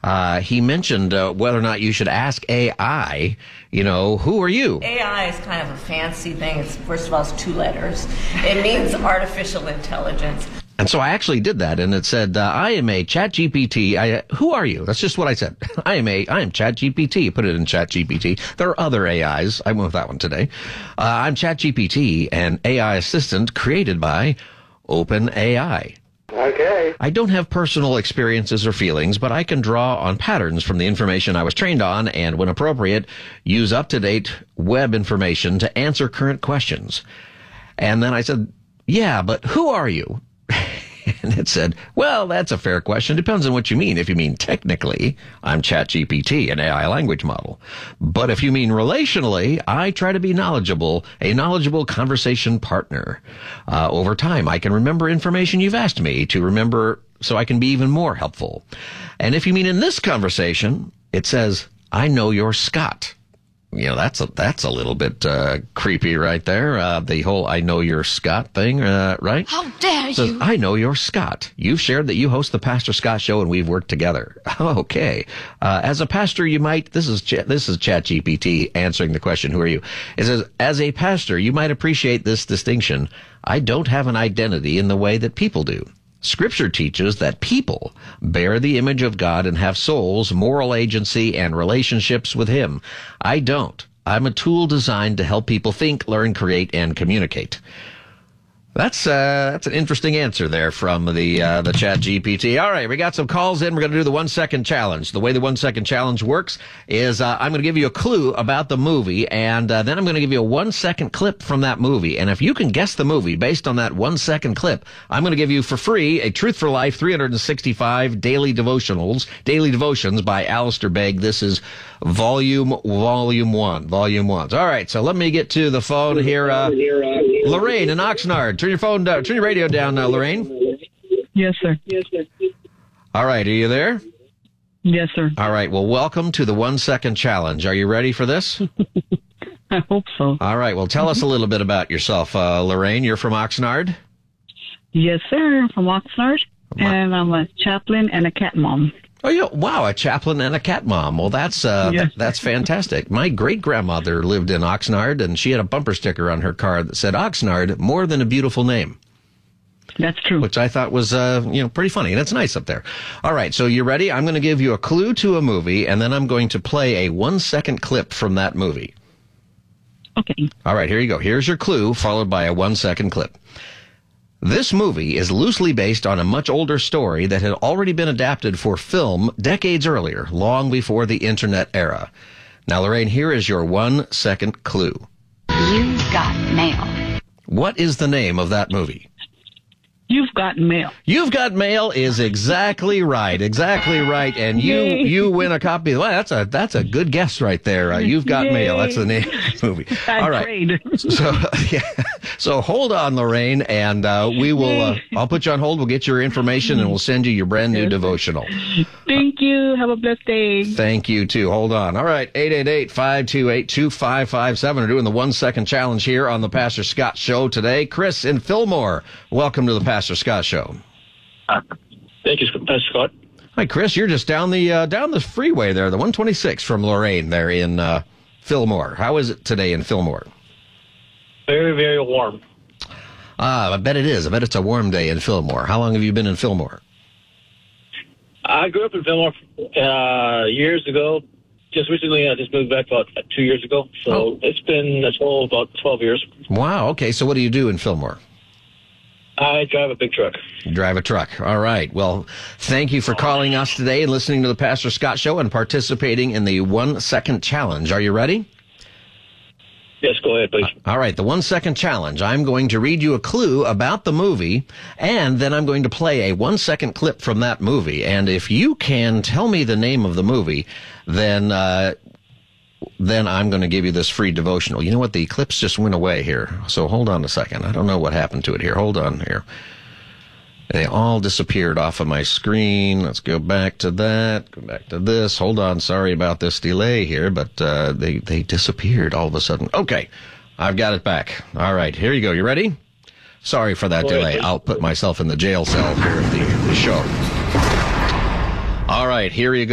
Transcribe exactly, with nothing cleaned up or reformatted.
uh, he mentioned uh, whether or not you should ask A I, you know, who are you? A I is kind of a fancy thing. It's, first of all, it's two letters. It means artificial intelligence. And so I actually did that, and it said, uh, I am a ChatGPT. I, who are you? That's just what I said. I am a, I am ChatGPT. Put it in ChatGPT. There are other A Is. I went with that one today. Uh, I'm ChatGPT, an A I assistant created by OpenAI. Okay. I don't have personal experiences or feelings, but I can draw on patterns from the information I was trained on and, when appropriate, use up-to-date web information to answer current questions. And then I said, yeah, but who are you? And it said, well, that's a fair question. Depends on what you mean. If you mean technically, I'm ChatGPT, an A I language model. But if you mean relationally, I try to be knowledgeable, a knowledgeable conversation partner. Uh, over time, I can remember information you've asked me to remember so I can be even more helpful. And if you mean in this conversation, it says, I know you're Scott. You know, that's a, that's a little bit, uh, creepy right there. Uh, the whole I know you're Scott thing, uh, right? How dare Says, you? I know you're Scott. You've shared that you host the Pastor Scott Show and we've worked together. Okay. Uh, as a pastor, you might, this is, Ch- this is ChatGPT answering the question, who are you? It says, as a pastor, you might appreciate this distinction. I don't have an identity in the way that people do. Scripture teaches that people bear the image of God and have souls, moral agency, and relationships with Him. I don't. I'm a tool designed to help people think, learn, create, and communicate. That's uh, that's an interesting answer there from the uh, the Chat G P T. All right, we got some calls in. We're going to do the one second challenge. The way the one second challenge works is uh, I'm going to give you a clue about the movie, and uh, then I'm going to give you a one second clip from that movie. And if you can guess the movie based on that one second clip, I'm going to give you for free a Truth for Life three hundred sixty-five daily devotionals, daily devotions by Alistair Begg. This is volume volume one, volume one. All right, so let me get to the phone here. Uh, Lorraine in Oxnard. Turn your phone down. Turn your radio down, uh, Lorraine. Yes, sir. Yes, sir. All right. Are you there? Yes, sir. All right. Well, welcome to the one second challenge. Are you ready for this? I hope so. All right. Well, tell us a little bit about yourself, uh, Lorraine. You're from Oxnard? Yes, sir. I'm from Oxnard, and I'm a chaplain and a cat mom. Oh, yeah. Wow. A chaplain and a cat mom. Well, that's, uh, Yes. th- that's fantastic. My great grandmother lived in Oxnard, and she had a bumper sticker on her car that said Oxnard, more than a beautiful name. That's true. Which I thought was, uh, you know, pretty funny. And it's nice up there. All right. So you ready? I'm going to give you a clue to a movie, and then I'm going to play a one second clip from that movie. Okay. All right. Here you go. Here's your clue, followed by a one second clip. This movie is loosely based on a much older story that had already been adapted for film decades earlier, long before the internet era. Now, Lorraine, here is your one second clue. You've got mail. What is the name of that movie? You've got mail. You've Got Mail is exactly right. Exactly right. And you, Yay. you win a copy. Well, that's a, that's a good guess right there. Uh, You've Got Yay. Mail. That's the name of the movie. I All right. prayed. So, yeah. So hold on, Lorraine, and, uh, we will, uh, I'll put you on hold. We'll get your information and we'll send you your brand new devotional. Thank you. Have a blessed day. Thank you too. Hold on. All right. eight eight eight, five two eight, two five five seven. We're doing the one second challenge here on the Pastor Scott Show today. Chris in Fillmore. Welcome to the Pastor Scott Show. Uh, thank you, Pastor Scott. Hi, Chris. You're just down the uh, down the freeway there, the one twenty-six from Lorraine there in uh, Fillmore. How is it today in Fillmore? Very, very warm. Ah, I bet it is. I bet it's a warm day in Fillmore. How long have you been in Fillmore? I grew up in Fillmore uh, years ago. Just recently, I just moved back about two years ago. So Oh. it's been a total about twelve years. Wow. Okay. So what do you do in Fillmore? I drive a big truck. You drive a truck. All right. Well, thank you for calling us today and listening to the Pastor Scott Show and participating in the one second challenge. Are you ready? Yes, go ahead, please. All right, the one second challenge. I'm going to read you a clue about the movie, and then I'm going to play a one second clip from that movie. And if you can tell me the name of the movie, then uh, then I'm going to give you this free devotional. You know what? The clips just went away here. So hold on a second. I don't know what happened to it here. Hold on here. They all disappeared off of my screen. Let's go back to that. Go back to this. Hold on. Sorry about this delay here, but uh, they, they disappeared all of a sudden. Okay. I've got it back. All right. Here you go. You ready? Sorry for that Go ahead, delay. please. I'll put myself in the jail cell here at the, the show. All right. Here you go.